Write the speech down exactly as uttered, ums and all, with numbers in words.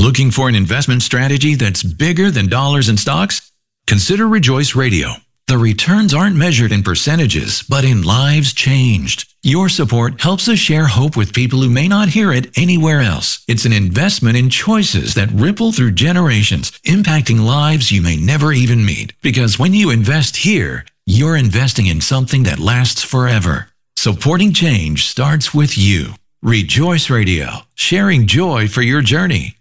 Looking for an investment strategy that's bigger than dollars and stocks? Consider Rejoice Radio. The returns aren't measured in percentages, but in lives changed. Your support helps us share hope with people who may not hear it anywhere else. It's an investment in choices that ripple through generations, impacting lives you may never even meet. Because when you invest here, you're investing in something that lasts forever. Supporting change starts with you. Rejoice Radio, sharing joy for your journey.